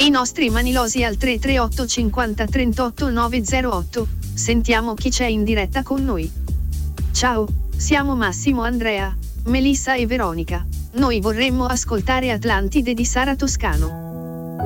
I nostri manilosi al 338 50 38 908. Sentiamo chi c'è in diretta con noi. Ciao, siamo Massimo, Andrea, Melissa e Veronica. Noi vorremmo ascoltare Atlantide di Sara Toscano.